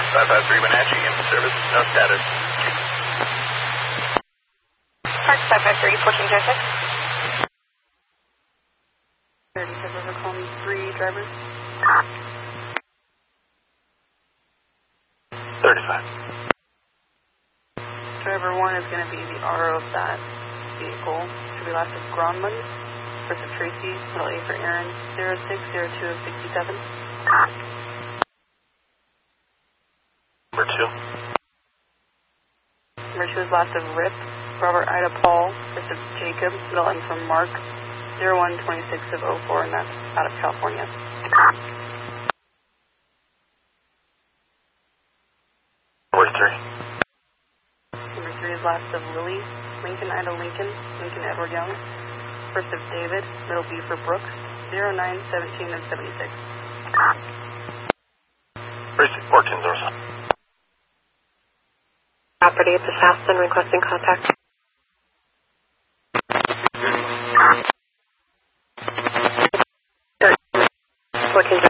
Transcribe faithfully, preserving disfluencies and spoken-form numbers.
five five three Wenatchee, in service, no status. Park five five three, fourteen zero six. thirty-seven over calling three drivers. thirty-five. Driver one is going to be the R O of that vehicle. Should be last of Gronman. First of Tracy, middle A for Aaron, zero six zero two of sixty-seven. Number two. Number two is last of Rip, Robert Ida Paul, first of Jacob, middle N from Mark, zero one twenty-six of oh four, and that's out of California. Number three. Number three is last of Lily, Lincoln Ida Lincoln, Lincoln Edward Young, first of David, middle B for Brooks, zero nine seventeen and seventy-six. Precinct fourteen zero seven. Property at the Shaston requesting contact. fourteen